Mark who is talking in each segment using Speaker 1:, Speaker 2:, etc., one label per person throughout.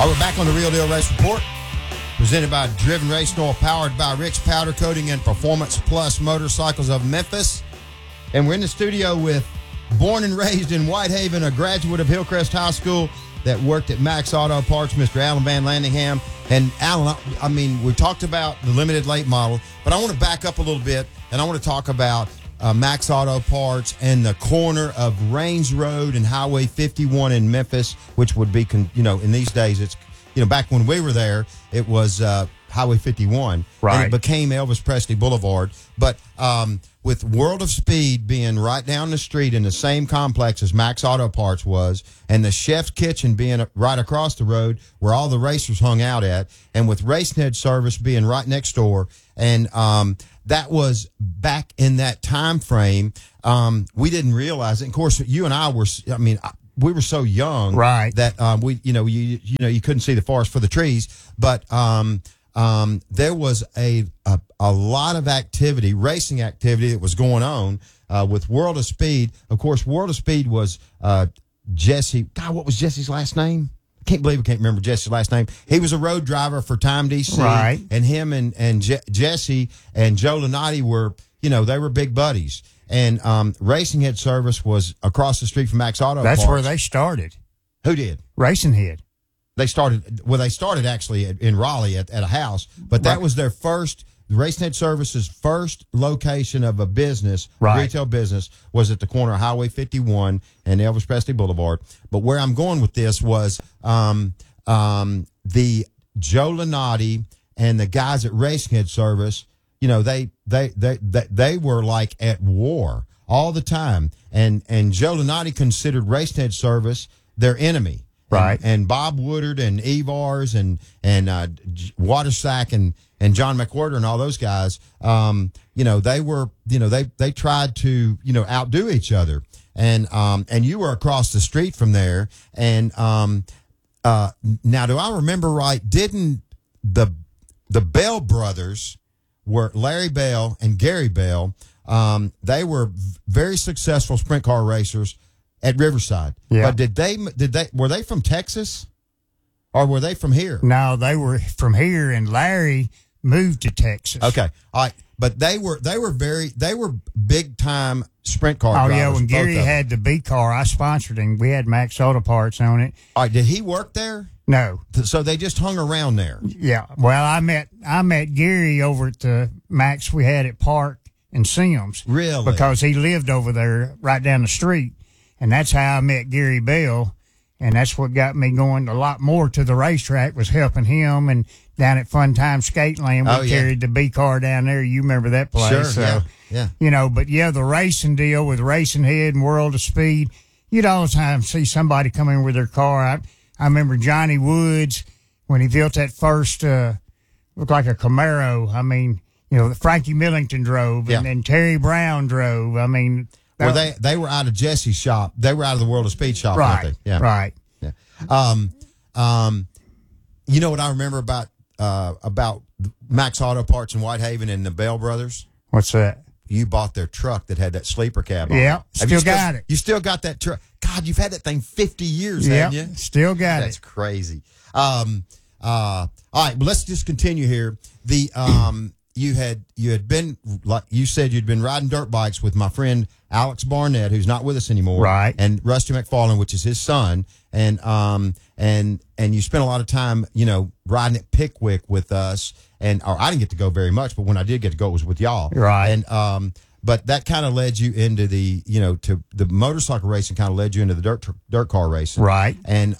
Speaker 1: All right, we're back on the Real Deal Race Report, presented by Driven Racing Oil, powered by Rick's Powder Coating and Performance Plus Motorcycles of Memphis. And we're in the studio with, born and raised in Whitehaven, a graduate of Hillcrest High School that worked at Max Auto Parts, Mr. Alan Van Landingham. And Alan, I mean, we talked about the limited late model, but I want to back up a little bit, and I want to talk about Max Auto Parts and the corner of Rains Road and Highway 51 in Memphis, which would be, in these days, it's, back when we were there, it was Highway 51.
Speaker 2: Right.
Speaker 1: And it became Elvis Presley Boulevard. But with World of Speed being right down the street in the same complex as Max Auto Parts was, and the Chef's Kitchen being right across the road where all the racers hung out at, and with Racing Head Service being right next door, and that was back in that time frame. We didn't realize it. Of course, you and I were, we were so young,
Speaker 2: right,
Speaker 1: that you couldn't see the forest for the trees. But there was a lot of activity, racing activity that was going on with World of Speed. Of course, World of Speed was Jesse. God, what was Jesse's last name? I can't believe I can't remember Jesse's last name. He was a road driver for Time DC.
Speaker 2: Right.
Speaker 1: And him and Jesse and Joe Lunati were, they were big buddies. And Racing Head Service was across the street from Max Auto Parts.
Speaker 2: That's where they started.
Speaker 1: Who did?
Speaker 2: Racing Head.
Speaker 1: They started actually in Raleigh at a house, but that was their first. Racing Head Service's first location of a business,
Speaker 2: right,
Speaker 1: retail business, was at the corner of Highway 51 and Elvis Presley Boulevard. But where I'm going with this was the Joe Lunati and the guys at Racing Head Service. They were like at war all the time, and Joe Lunati considered Racing Head Service their enemy.
Speaker 2: Right.
Speaker 1: And Bob Woodard and Evars and Watersack and John McWhorter and all those guys, they were, they tried to, outdo each other. And you were across the street from there. And now, do I remember right? Didn't the Bell brothers were Larry Bell and Gary Bell? They were very successful sprint car racers at Riverside.
Speaker 2: Yeah.
Speaker 1: But were they from Texas or were they from here?
Speaker 2: No, they were from here, and Larry moved to Texas.
Speaker 1: Okay. All right. But they were big time sprint car drivers.
Speaker 2: Oh, yeah. When Gary had the B car, I sponsored him. We had Max Auto Parts on it.
Speaker 1: All right. Did he work there?
Speaker 2: No.
Speaker 1: So they just hung around there.
Speaker 2: Yeah. Well, I met Gary over at the Max we had at Park and Sims.
Speaker 1: Really?
Speaker 2: Because he lived over there right down the street. And that's how I met Gary Bell, and that's what got me going a lot more to the racetrack, was helping him. And down at Fun Time Skate Land, we carried the B car down there. You remember that place?
Speaker 1: Sure,
Speaker 2: so,
Speaker 1: yeah.
Speaker 2: But the racing deal with Racing Head and World of Speed, you'd all the time see somebody come in with their car. I remember Johnny Woods when he built that first, looked like a Camaro. I mean, Frankie Millington drove, and then Terry Brown drove. I mean,
Speaker 1: well, they were out of Jesse's shop. They were out of the World of Speed shop,
Speaker 2: right?
Speaker 1: Weren't they? Yeah.
Speaker 2: Right.
Speaker 1: Yeah. You know what I remember about Max Auto Parts in Whitehaven and the Bell brothers?
Speaker 2: What's that?
Speaker 1: You bought their truck that had that sleeper cab on
Speaker 2: Yeah,
Speaker 1: it.
Speaker 2: still got it.
Speaker 1: You still got that truck. God, you've had that thing 50 years, haven't you?
Speaker 2: Still got
Speaker 1: That's
Speaker 2: it.
Speaker 1: crazy. All right, but let's just continue here. You had been, like you said, you'd been riding dirt bikes with my friend Alex Barnett, who's not with us anymore,
Speaker 2: right?
Speaker 1: And Rusty McFarland, which is his son, and you spent a lot of time, riding at Pickwick with us, or I didn't get to go very much, but when I did get to go, it was with y'all,
Speaker 2: right?
Speaker 1: And but that kind of led you into the, to the motorcycle racing, kind of led you into the dirt car racing,
Speaker 2: right?
Speaker 1: And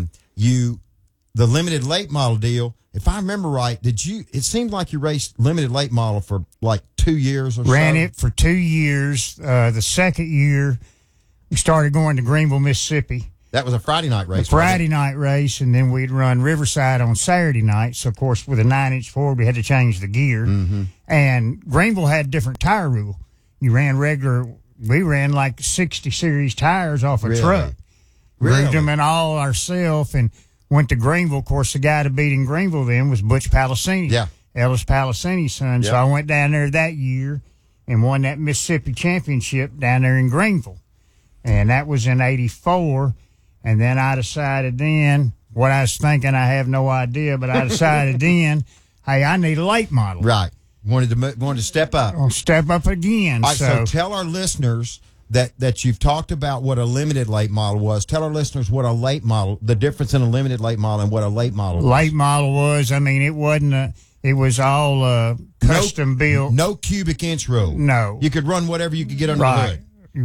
Speaker 1: the limited late model deal. If I remember right, it seemed like you raced limited late model for like 2 years or so?
Speaker 2: Ran it for 2 years. The second year, we started going to Greenville, Mississippi.
Speaker 1: That was a Friday night race.
Speaker 2: Friday night race, and then we'd run Riverside on Saturday night. So, of course, with a 9-inch Ford, we had to change the gear.
Speaker 1: Mm-hmm.
Speaker 2: And Greenville had a different tire rule. You ran we ran like 60 series tires off a truck.
Speaker 1: Really?
Speaker 2: Moved them in all ourselves, and went to Greenville. Of course, the guy to beat in Greenville then was Butch Palacini.
Speaker 1: Yeah.
Speaker 2: Ellis Palacini's son.
Speaker 1: Yeah.
Speaker 2: So I went down there that year and won that Mississippi Championship down there in Greenville. And that was in 84. And then I decided then what I was thinking, I have no idea, but I decided then, hey, I need a late model.
Speaker 1: Right. Wanted to step up.
Speaker 2: I'll step up again.
Speaker 1: All right, so tell our listeners that you've talked about what a limited late model was. Tell our listeners what a late model, the difference in a limited late model and what a late model was.
Speaker 2: Late model was, I mean, it wasn't it was all custom built.
Speaker 1: No cubic inch rule.
Speaker 2: No.
Speaker 1: You could run whatever you could get under the hood.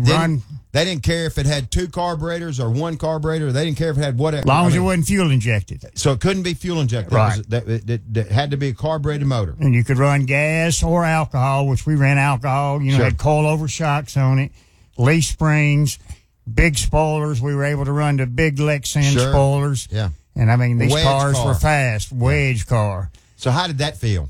Speaker 1: They didn't care if it had 2 carburetors or 1 carburetor. They didn't care if it had whatever.
Speaker 2: As long as it wasn't fuel injected.
Speaker 1: So it couldn't be fuel injected.
Speaker 2: Right.
Speaker 1: That had to be a carbureted motor.
Speaker 2: And you could run gas or alcohol, which we ran alcohol. You know, had coilover shocks on it, leaf springs, big spoilers. We were able to run the big Lexan spoilers.
Speaker 1: Yeah.
Speaker 2: And, I mean, these cars were fast. Wedge car.
Speaker 1: So how did that feel?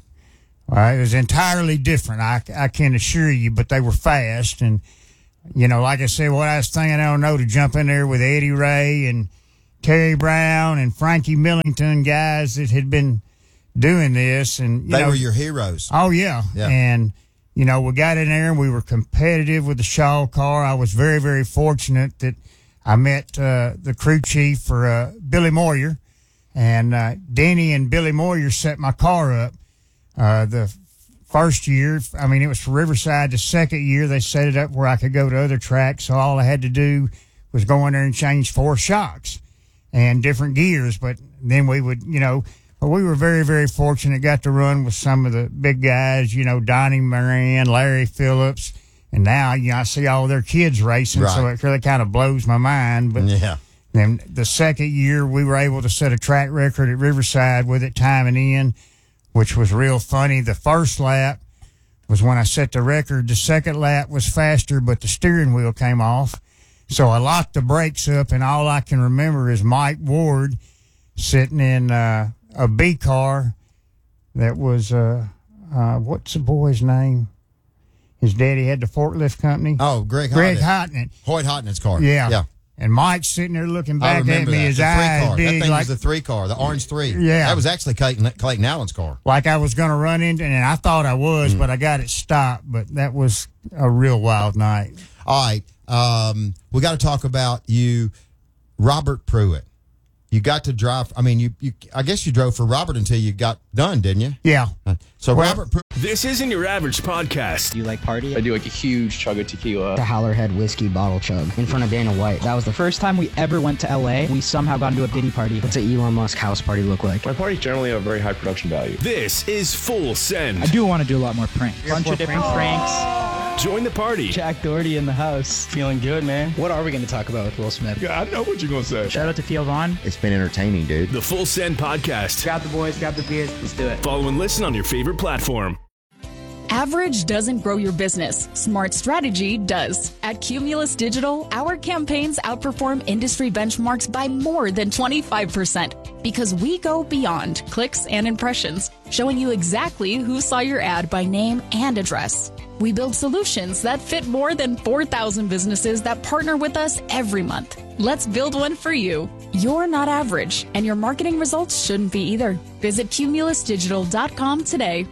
Speaker 2: It was entirely different, I can assure you, but they were fast. And, you know, like I said, what I was thinking, I don't know, to jump in there with Eddie Ray and Terry Brown and Frankie Millington, guys that had been doing this. And
Speaker 1: they were your heroes.
Speaker 2: Oh, yeah. And, you know, we got in there and we were competitive with the Shaw car. I was very, very fortunate that I met the crew chief for Billy Moyer. And Denny and Billy Moyer set my car up. The first year, I mean, it was for Riverside. The second year, they set it up where I could go to other tracks. So all I had to do was go in there and change 4 shocks and different gears. But then we would, you know, we were very, very fortunate. Got to run with some of the big guys, you know, Donnie Moran, Larry Phillips. And now, you know, I see all their kids racing. So it really kind of blows my mind. But then the second year, we were able to set a track record at Riverside with it timing in, which was real funny. The first lap was when I set the record. The second lap was faster, but the steering wheel came off. So I locked the brakes up, and all I can remember is Mike Ward sitting in a B car that was, what's the boy's name? His daddy had the forklift company.
Speaker 1: Oh, Greg
Speaker 2: Hotnick.
Speaker 1: Hoyt Hotnick's car.
Speaker 2: Yeah. And Mike's sitting there looking back at me, his eyes big.
Speaker 1: That thing was the 3 car, the orange 3.
Speaker 2: Yeah.
Speaker 1: That was actually Clayton Allen's car.
Speaker 2: Like I was going to run into, and I thought I was, but I got it stopped. But that was a real wild night.
Speaker 1: All right. We got to talk about you, Robert Pruitt. You got to drive. I mean, you. I guess you drove for Robert until you got done, didn't you?
Speaker 2: Yeah.
Speaker 1: So Robert Pruitt.
Speaker 3: This isn't your average podcast.
Speaker 4: Do you like party?
Speaker 5: I do like a huge chug of tequila.
Speaker 4: The Howlerhead whiskey bottle chug in front of Dana White. That was the first time we ever went to LA. We somehow got into a Diddy party. What's an Elon Musk house party look like?
Speaker 5: My parties generally have very high production value.
Speaker 3: This is Full Send.
Speaker 4: I do want to do a lot more pranks. Bunch of different pranks.
Speaker 3: Join the party.
Speaker 4: Jack Doherty in the house.
Speaker 5: Feeling good, man.
Speaker 4: What are we going to talk about with Will Smith?
Speaker 5: Yeah, I know what you're going to say.
Speaker 4: Shout out to Theo Vaughn.
Speaker 6: It's been entertaining, dude.
Speaker 3: The Full Send podcast.
Speaker 4: Grab the boys, grab the beers, let's do it.
Speaker 3: Follow and listen on your favorite platform.
Speaker 7: Average doesn't grow your business. Smart strategy does. At Cumulus Digital, our campaigns outperform industry benchmarks by more than 25% because we go beyond clicks and impressions, showing you exactly who saw your ad by name and address. We build solutions that fit more than 4,000 businesses that partner with us every month. Let's build one for you. You're not average, and your marketing results shouldn't be either. Visit cumulusdigital.com today.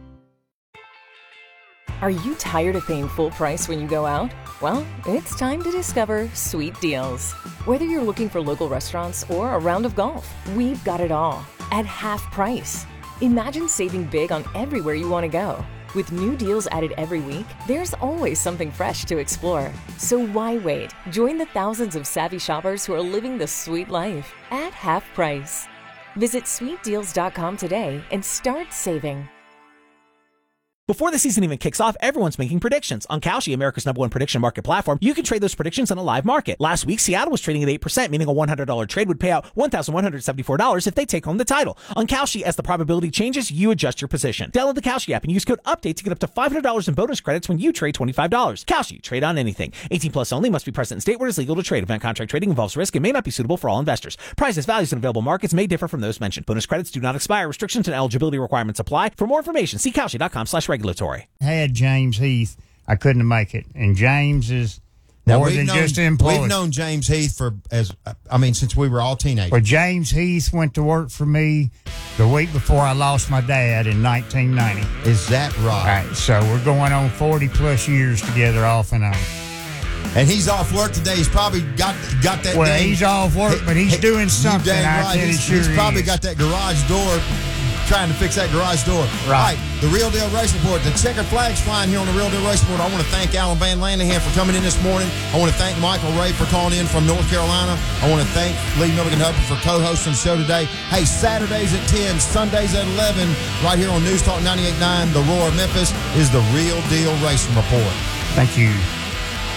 Speaker 8: Are you tired of paying full price when you go out? Well, it's time to discover Sweet Deals. Whether you're looking for local restaurants or a round of golf, we've got it all at half price. Imagine saving big on everywhere you want to go. With new deals added every week, there's always something fresh to explore. So why wait? Join the thousands of savvy shoppers who are living the sweet life at half price. Visit sweetdeals.com today and start saving.
Speaker 9: Before the season even kicks off, everyone's making predictions. On Kalshi, America's #1 prediction market platform, you can trade those predictions in a live market. Last week, Seattle was trading at 8%, meaning a $100 trade would pay out $1,174 if they take home the title. On Kalshi, as the probability changes, you adjust your position. Download the Kalshi app and use code UPDATE to get up to $500 in bonus credits when you trade $25. Kalshi, trade on anything. 18 plus only, must be present in state where it is legal to trade. Event contract trading involves risk and may not be suitable for all investors. Prices, values, and available markets may differ from those mentioned. Bonus credits do not expire. Restrictions and eligibility requirements apply. For more information, see Kalshi.com/regulatory.
Speaker 2: Had James Heath, I couldn't make it. And James is more than just an employee.
Speaker 1: We've known James Heath since we were all teenagers.
Speaker 2: Well, James Heath went to work for me the week before I lost my dad in 1990.
Speaker 1: Is that right?
Speaker 2: Right. So we're going on 40 plus years together off and on.
Speaker 1: And he's off work today. He's probably got that.
Speaker 2: Well, he's off work, but he's doing something.
Speaker 1: Dang right. He's probably got that garage door, trying to fix that garage door.
Speaker 2: Right.
Speaker 1: The Real Deal Race Report. The checkered flag's flying here on the Real Deal Race Report. I want to thank Alan Van Lanahan for coming in this morning. I want to thank Michael Ray for calling in from North Carolina. I want to thank Lee Milligan Hubbard for co-hosting the show today. Hey, Saturdays at 10, Sundays at 11, right here on News Talk 98.9, The Roar of Memphis, is the Real Deal Racing Report.
Speaker 2: Thank you.